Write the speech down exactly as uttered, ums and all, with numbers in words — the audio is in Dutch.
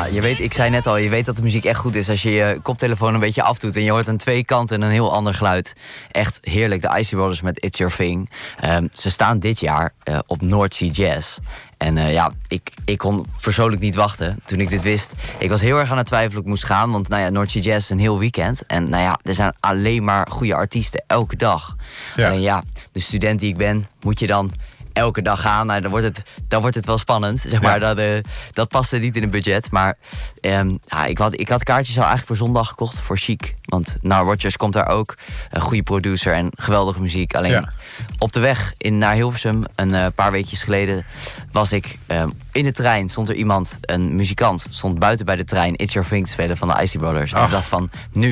je weet, ik zei net al, je weet dat de muziek echt goed is als je je koptelefoon een beetje afdoet en je hoort aan twee kanten een heel ander geluid. Echt heerlijk, de Isley Brothers met It's Your Thing. Um, ze staan dit jaar uh, op North Sea Jazz. En uh, ja, ik, ik kon persoonlijk niet wachten toen ik dit wist. Ik was heel erg aan het twijfelen of ik moest gaan, want nou ja, North Sea Jazz is een heel weekend. En nou ja, er zijn alleen maar goede artiesten elke dag. Ja. Alleen ja, de student die ik ben, moet je dan elke dag gaan. Nou, dan wordt het, dan wordt het wel spannend. Zeg maar. Ja. Dat, uh, dat paste niet in het budget. Maar um, ja, ik, had, ik had kaartjes al eigenlijk voor zondag gekocht. Voor Chic. Want nou, Rodgers komt daar ook. Een goede producer en geweldige muziek. Alleen ja. op de weg in, naar Hilversum, een uh, paar weekjes geleden, was ik um, in de trein. Stond er iemand, een muzikant, stond buiten bij de trein It's Your Thing te spelen van de Isley Brothers. En ik dacht van, nu